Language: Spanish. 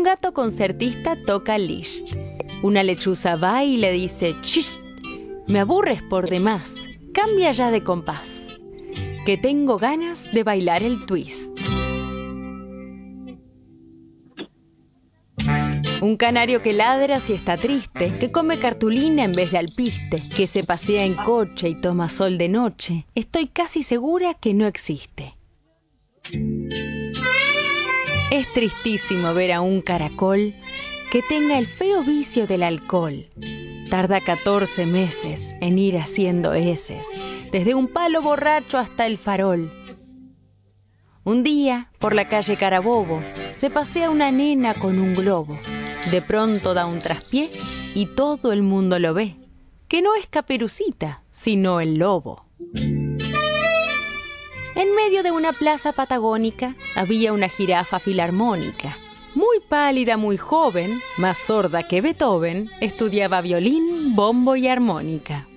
gato concertista toca Liszt. Una lechuza va y le dice: «Chist, me aburres por demás, cambia ya de compás, que tengo ganas de bailar el twist». Un canario que ladra si está triste, que come cartulina en vez de alpiste, que se pasea en coche y toma sol de noche, estoy casi segura que no existe. Es tristísimo ver a un caracol que tenga el feo vicio del alcohol. Tarda 14 meses en ir haciendo heces, desde un palo borracho hasta el farol. Un día, por la calle Carabobo, se pasea una nena con un globo. De pronto da un traspié y todo el mundo lo ve, que no es Caperucita, sino el lobo. En medio de una plaza patagónica había una jirafa filarmónica. Muy pálida, muy joven, más sorda que Beethoven, estudiaba violín, bombo y armónica.